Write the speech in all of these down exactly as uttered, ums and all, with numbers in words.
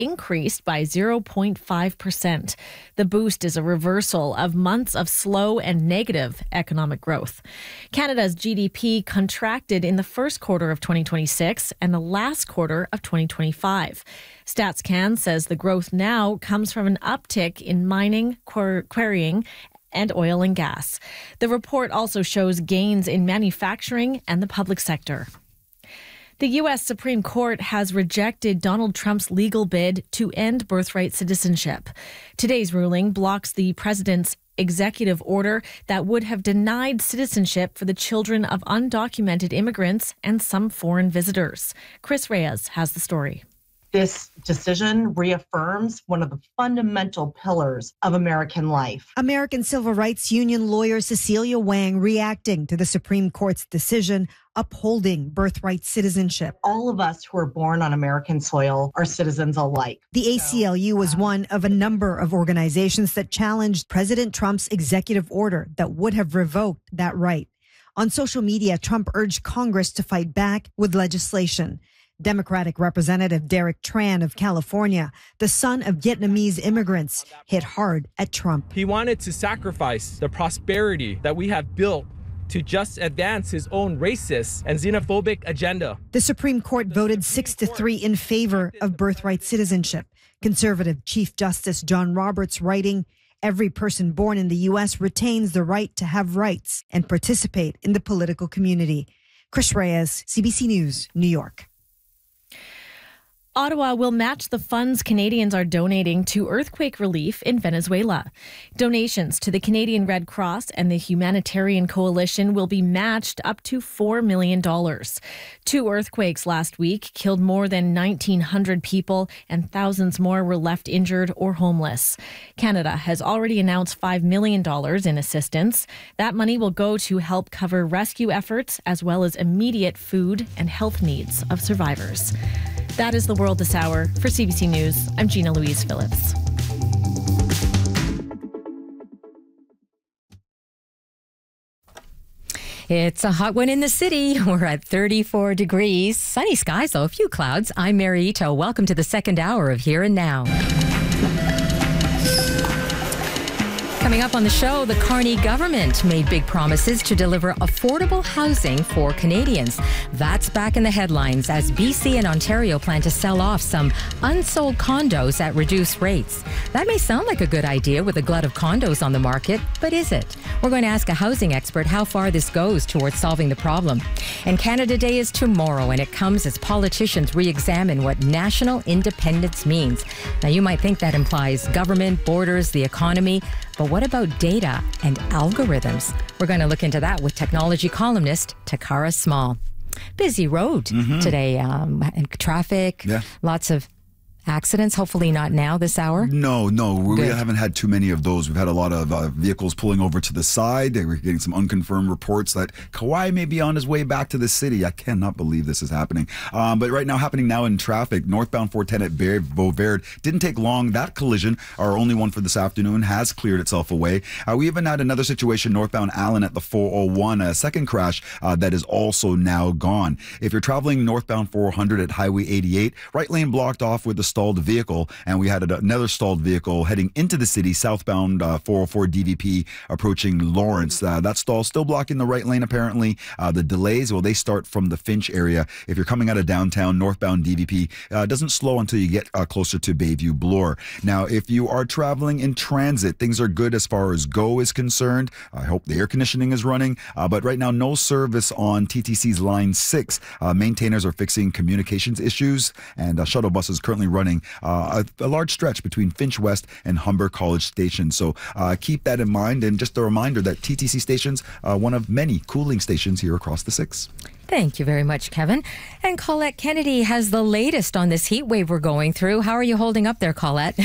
increased by zero point five percent. The boost is a reversal of months of slow and negative economic growth. Canada's G D P contracted in the first quarter of twenty twenty-six and the last quarter of twenty twenty-five. StatsCan says the growth now comes from an uptick in mining, quar- quarrying, and oil and gas. The report also shows gains in manufacturing and the public sector. The U S Supreme Court has rejected Donald Trump's legal bid to end birthright citizenship. Today's ruling blocks the president's executive order that would have denied citizenship for the children of undocumented immigrants and some foreign visitors. Chris Reyes has the story. This decision reaffirms one of the fundamental pillars of American life. American Civil Rights Union lawyer Cecilia Wang reacting to the Supreme Court's decision upholding birthright citizenship. All of us who are born on American soil are citizens alike. The A C L U was one of a number of organizations that challenged President Trump's executive order that would have revoked that right. On social media, Trump urged Congress to fight back with legislation. Democratic Representative Derek Tran of California, the son of Vietnamese immigrants, hit hard at Trump. He wanted to sacrifice the prosperity that we have built to just advance his own racist and xenophobic agenda. The Supreme Court voted six to three in favor of birthright citizenship. Conservative Chief Justice John Roberts writing, "Every person born in the U S retains the right to have rights and participate in the political community." Chris Reyes, C B C News, New York. Ottawa will match the funds Canadians are donating to earthquake relief in Venezuela. Donations to the Canadian Red Cross and the Humanitarian Coalition will be matched up to four million dollars. Two earthquakes last week killed more than nineteen hundred people and thousands more were left injured or homeless. Canada has already announced five million dollars in assistance. That money will go to help cover rescue efforts as well as immediate food and health needs of survivors. That is the world this hour. For C B C News, I'm Gina Louise Phillips. It's a hot one in the city. We're at thirty-four degrees. Sunny skies, though, a few clouds. I'm Mary Ito. Welcome to the second hour of Here and Now. Coming up on the show, the Carney government made big promises to deliver affordable housing for Canadians. That's back in the headlines as B C and Ontario plan to sell off some unsold condos at reduced rates. That may sound like a good idea with a glut of condos on the market, but is it? We're going to ask a housing expert how far this goes towards solving the problem. And Canada Day is tomorrow, and it comes as politicians re-examine what national independence means. Now, you might think that implies government, borders, the economy, but what about data and algorithms? We're going to look into that with technology columnist Takara Small. Busy road mm-hmm. today, um, and traffic, yeah. Lots of accidents, hopefully not now this hour. No, no, we, we haven't had too many of those. We've had a lot of uh, vehicles pulling over to the side. We're getting some unconfirmed reports that Kawhi may be on his way back to the city. I cannot believe this is happening. Um, but right now, happening now in traffic, northbound four ten at Beauvert. Didn't take long. That collision, our only one for this afternoon, has cleared itself away. Uh, we even had another situation northbound Allen at the four oh one, a second crash uh, that is also now gone. If you're traveling northbound four hundred at Highway eighty-eight, right lane blocked off with the stalled vehicle, and we had another stalled vehicle heading into the city, southbound uh, four oh four D V P approaching Lawrence. Uh, that stall still blocking the right lane, apparently. Uh, the delays, well, they start from the Finch area. If you're coming out of downtown, northbound D V P uh, doesn't slow until you get uh, closer to Bayview Bloor. Now, if you are traveling in transit, things are good as far as GO is concerned. I hope the air conditioning is running, uh, but right now, no service on T T C's Line six. Uh, maintainers are fixing communications issues, and a shuttle bus is currently running Uh, a, a large stretch between Finch West and Humber College Station. So uh, keep that in mind. And just a reminder that T T C stations are one of many cooling stations here across the six. Thank you very much, Kevin. And Colette Kennedy has the latest on this heat wave we're going through. How are you holding up there, Colette?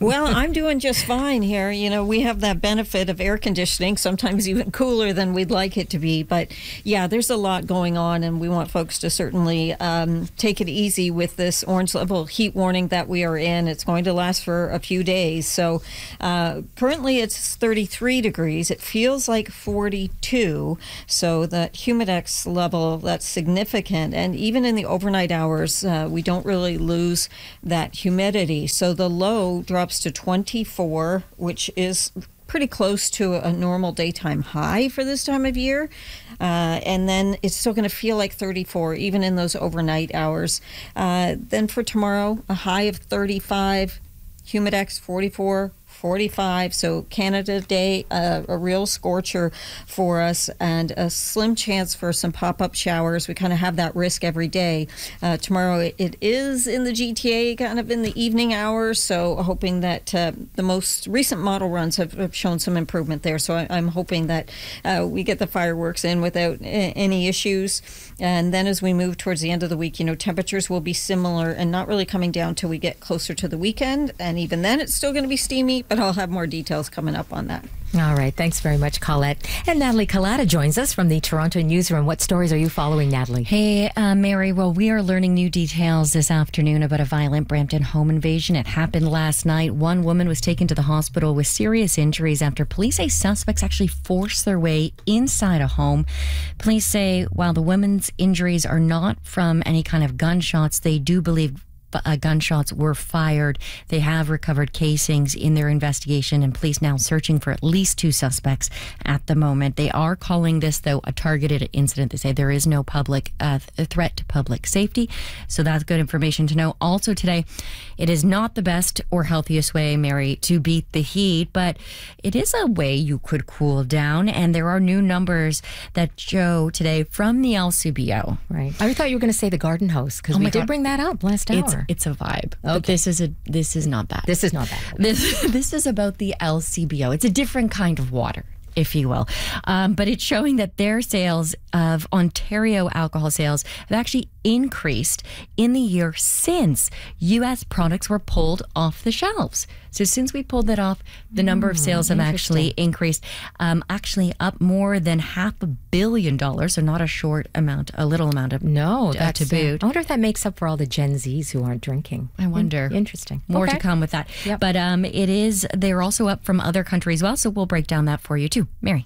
Well, I'm doing just fine here. You know, we have that benefit of air conditioning, sometimes even cooler than we'd like it to be. But yeah, there's a lot going on, and we want folks to certainly um, take it easy with this orange level heat warning that we are in. It's going to last for a few days. So uh, currently it's thirty-three degrees. It feels like forty-two. So the humidex level, that's significant. And even in the overnight hours, uh, we don't really lose that humidity. So the low drops to twenty-four, which is pretty close to a normal daytime high for this time of year. Uh, and then it's still going to feel like thirty-four, even in those overnight hours. Uh, then for tomorrow, a high of thirty-five, humidex forty-four, forty-five. So Canada Day, uh, a real scorcher for us, and a slim chance for some pop-up showers. We kind of have that risk every day. Uh, tomorrow it, it is in the G T A, kind of in the evening hours, so hoping that uh, the most recent model runs have, have shown some improvement there. So I, I'm hoping that uh, we get the fireworks in without a- any issues. And then as we move towards the end of the week, you know, temperatures will be similar and not really coming down till we get closer to the weekend. And even then it's still going to be steamy, but I'll have more details coming up on that. All right. Thanks very much, Colette. And Natalie Collada joins us from the Toronto newsroom. What stories are you following, Natalie? Hey, uh, Mary. Well, we are learning new details this afternoon about a violent Brampton home invasion. It happened last night. One woman was taken to the hospital with serious injuries after police say suspects actually forced their way inside a home. Police say while the woman's injuries are not from any kind of gunshots, they do believe Uh, gunshots were fired. They have recovered casings in their investigation, and police now searching for at least two suspects at the moment. They are calling this, though, a targeted incident. They say there is no public uh, th- threat to public safety, so that's good information to know. Also today, it is not the best or healthiest way, Mary, to beat the heat, but it is a way you could cool down, and there are new numbers that show today from the L C B O. Right. I thought you were going to say the garden house, because Oh we my did God. bring that up last hour. It's it's a vibe. But this is a this is not that. This is not that. This this is about the L C B O. It's a different kind of water, if you will. Um, but it's showing that their sales of Ontario alcohol sales have actually increased in the year since U S products were pulled off the shelves. So since we pulled that off, the number of sales have actually increased, um, actually up more than half a billion dollars. So not a short amount, a little amount of No, uh, that's to boot. I wonder if that makes up for all the Gen Zs who aren't drinking. I wonder. In- interesting. More Okay. to come with that. Yep. But um, it is, they're also up from other countries as well. So we'll break down that for you too. Mary.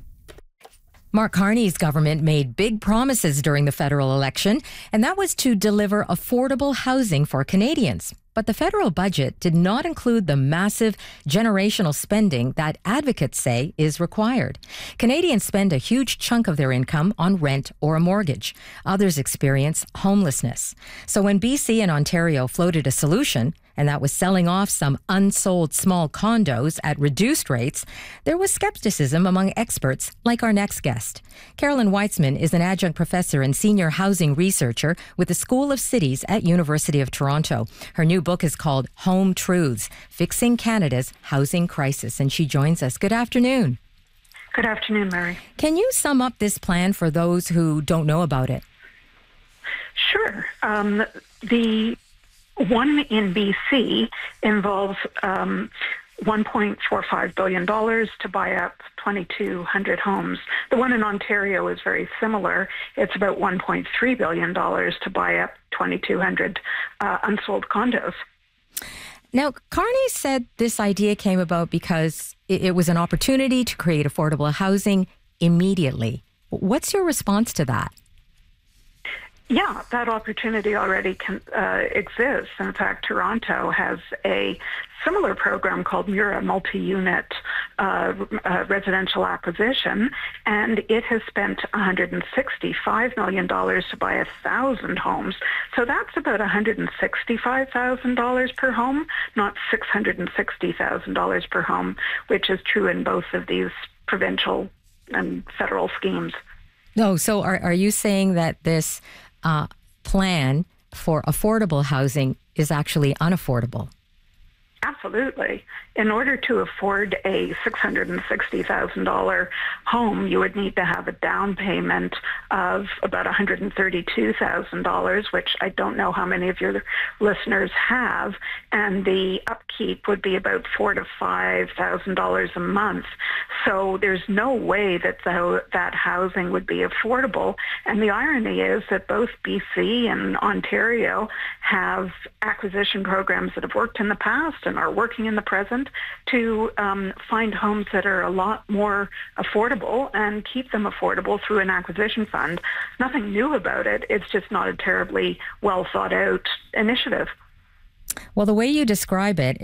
Mark Carney's government made big promises during the federal election, and that was to deliver affordable housing for Canadians. But the federal budget did not include the massive generational spending that advocates say is required. Canadians spend a huge chunk of their income on rent or a mortgage. Others experience homelessness. So when B C and Ontario floated a solution, and that was selling off some unsold small condos at reduced rates, there was skepticism among experts like our next guest. Carolyn Weitzman is an adjunct professor and senior housing researcher with the School of Cities at University of Toronto. Her new book is called Home Truths, Fixing Canada's Housing Crisis, and she joins us. Good afternoon. Good afternoon, Mary. Can you sum up this plan for those who don't know about it? Sure. Um, the one in B C involves um, one point four five billion dollars to buy up twenty-two hundred homes. The one in Ontario is very similar. It's about one point three billion dollars to buy up twenty-two hundred uh, unsold condos. Now, Carney said this idea came about because it, it was an opportunity to create affordable housing immediately. What's your response to that? Yeah, that opportunity already can, uh, exists. In fact, Toronto has a similar program called Mura Multi-Unit uh, uh, Residential Acquisition, and it has spent one hundred sixty-five million dollars to buy one thousand homes. So that's about one hundred sixty-five thousand dollars per home, not six hundred sixty thousand dollars per home, which is true in both of these provincial and federal schemes. No, so are, are you saying that this uh, plan for affordable housing is actually unaffordable? absolutely. In order to afford a six hundred sixty thousand dollars home, you would need to have a down payment of about one hundred thirty-two thousand dollars, which I don't know how many of your listeners have, and the upkeep would be about four thousand to five thousand dollars a month. So there's no way that the, that housing would be affordable. And the irony is that both B C and Ontario have acquisition programs that have worked in the past and are working in the present to um, find homes that are a lot more affordable and keep them affordable through an acquisition fund. Nothing new about it. It's just not a terribly well thought out initiative. Well, the way you describe it,